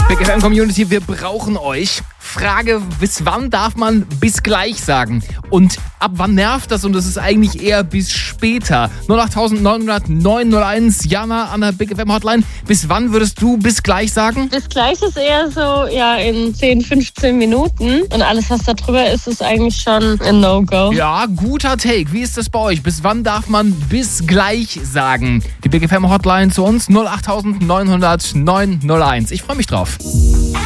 Big FM Community, wir brauchen euch. Frage, bis wann darf man bis gleich sagen? Und ab wann nervt das? Und das ist eigentlich eher bis später. 08900 901, Jana an der Big FM Hotline. Bis wann würdest du bis gleich sagen? Bis gleich ist eher so, ja, in 10, 15 Minuten. Und alles, was da drüber ist, ist eigentlich schon ein No-Go. Ja, guter Take. Wie ist das bei euch? Bis wann darf man bis gleich sagen? Die Big FM Hotline zu uns 08900 901. Ich freue mich drauf.